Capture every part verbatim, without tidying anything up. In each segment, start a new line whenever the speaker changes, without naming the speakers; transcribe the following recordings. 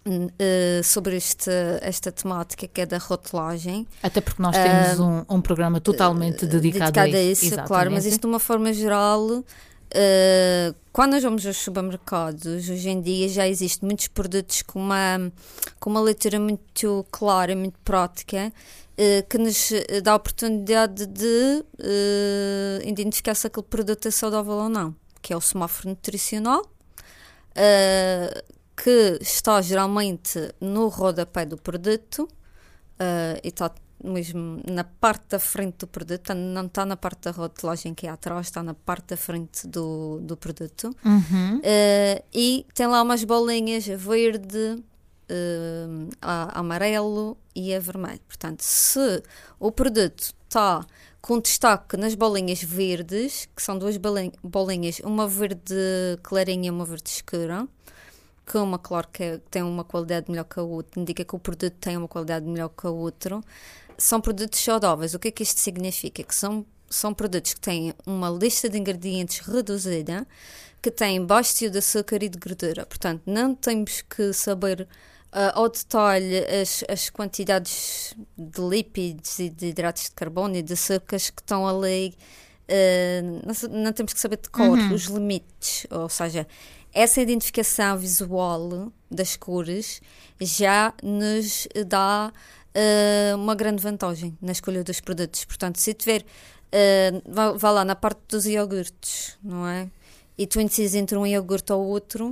uh, sobre este, esta temática que é da rotulagem.
Até porque nós temos uh, um, um programa totalmente dedicado,
dedicado
a
isso.
isso,
Claro, mas isso de uma forma geral, uh, quando nós vamos aos supermercados, hoje em dia já existem muitos produtos com uma, com uma leitura muito clara, muito prática, uh, que nos dá a oportunidade de uh, identificar se aquele produto é saudável ou não, que é o semáforo nutricional, uh, que está geralmente no rodapé do produto uh, e está mesmo na parte da frente do produto, não está na parte da rotulagem que é atrás, está na parte da frente do, do produto.
Uhum.
Uh, e tem lá umas bolinhas a verde, uh, a amarelo e a vermelho. Portanto, se o produto está com destaque nas bolinhas verdes, que são duas bolinhas, uma verde clarinha e uma verde escura, que uma, claro, que tem uma qualidade melhor que a outra, indica que o produto tem uma qualidade melhor que a outra, são produtos saudáveis. O que é que isto significa? Que são, são produtos que têm uma lista de ingredientes reduzida, que têm baixo teor de açúcar e de gordura. Portanto, não temos que saber uh, ao detalhe as, as quantidades de lípidos e de hidratos de carbono e de açúcares que estão ali. Uh, não, não temos que saber de cor, uhum. os limites, ou seja, essa identificação visual das cores já nos dá uh, uma grande vantagem na escolha dos produtos. Portanto, se tiver, uh, vá, vá lá na parte dos iogurtes, não é? E tu indecisas entre um iogurte ou outro,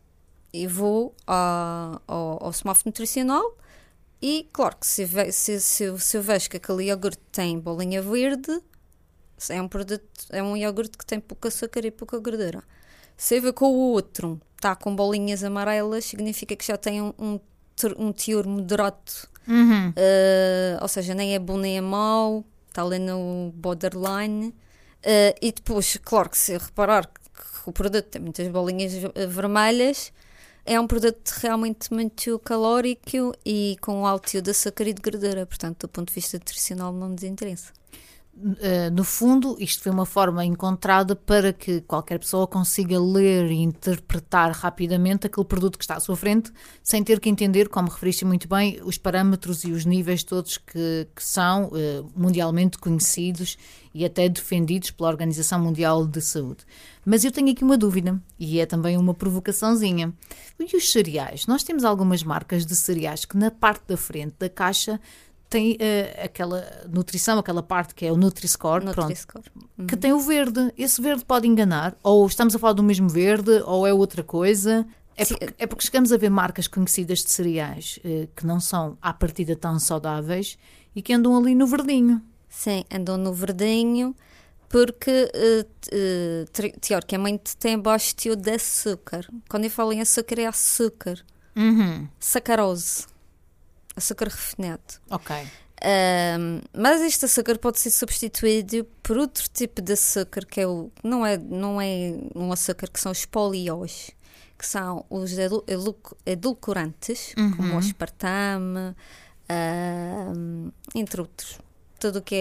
e vou a, ao, ao semáforo nutricional e, claro, que se, se, se, se eu vejo que aquele iogurte tem bolinha verde, é um, produto, é um iogurte que tem pouco açúcar e pouca gordura. Se eu ver com o outro está com bolinhas amarelas, significa que já tem um, um, um teor moderado.
Uhum.
Uh, ou seja, nem é bom nem é mau, está ali no borderline. Uh, e depois, claro que se eu reparar que, que o produto tem muitas bolinhas vermelhas, é um produto realmente muito calórico e com alto teor de açúcar e de gordura. Portanto, do ponto de vista nutricional, não nos interessa.
Uh, no fundo, isto foi uma forma encontrada para que qualquer pessoa consiga ler e interpretar rapidamente aquele produto que está à sua frente, sem ter que entender, como referiste muito bem, os parâmetros e os níveis todos que, que são uh, mundialmente conhecidos e até defendidos pela Organização Mundial de Saúde. Mas eu tenho aqui uma dúvida, e é também uma provocaçãozinha. E os cereais? Nós temos algumas marcas de cereais que na parte da frente da caixa tem uh, aquela nutrição, aquela parte que é o Nutri-Score,
Nutri-Score.
pronto,
Uhum.
que tem o verde. Esse verde pode enganar, ou estamos a falar do mesmo verde, ou é outra coisa. É porque, é porque chegamos a ver marcas conhecidas de cereais uh, que não são, à partida, tão saudáveis e que andam ali no verdinho.
Sim, andam no verdinho porque, uh, uh, teoricamente, tem baixo teor de açúcar. Quando eu falo em açúcar, é açúcar.
Uhum.
Sacarose. Açúcar refinado.
Ok.
Um, mas este açúcar pode ser substituído por outro tipo de açúcar, que é o, não, é, não é um açúcar, que são os poliós, que são os edulcorantes, uhum. como o aspartame, um, entre outros. Tudo o que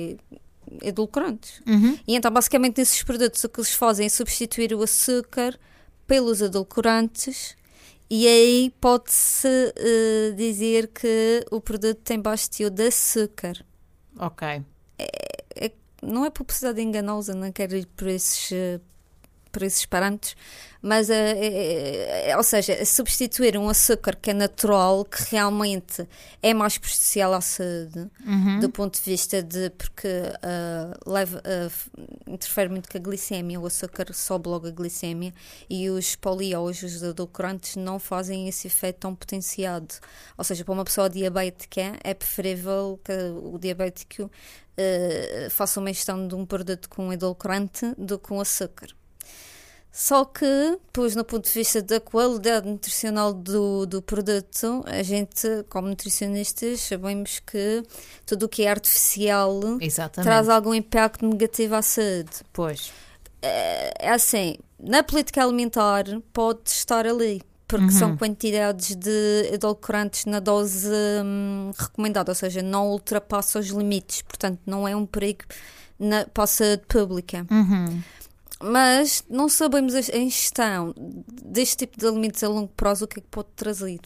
é edulcorantes.
Uhum.
E então, basicamente, nesses produtos, o que eles fazem é substituir o açúcar pelos edulcorantes. E aí pode-se uh, dizer que o produto tem baixo teor de açúcar.
Ok.
É, é, não é publicidade enganosa, não quero ir por esses, uh, por esses parâmetros, mas, uh, é, é, ou seja, substituir um açúcar que é natural, que realmente é mais prejudicial à saúde,
uhum.
do ponto de vista de, porque uh, leva, uh, interfere muito com a glicémia, o açúcar sobe logo a glicémia, e os poliós, os edulcorantes, não fazem esse efeito tão potenciado. Ou seja, para uma pessoa diabética é preferível que o diabético uh, faça uma ingestão de um produto com edulcorante do que com açúcar. Só que, pois, no ponto de vista da qualidade nutricional do, do produto, a gente, como nutricionistas, sabemos que tudo o que é artificial
Exatamente.
traz algum impacto negativo à saúde.
Pois.
É assim, na política alimentar pode estar ali, porque uhum. são quantidades de edulcorantes na dose hum, recomendada, ou seja, não ultrapassa os limites, portanto não é um perigo na, para a saúde pública.
Uhum.
Mas não sabemos a ingestão deste tipo de alimentos a longo prazo o que é que pode trazer.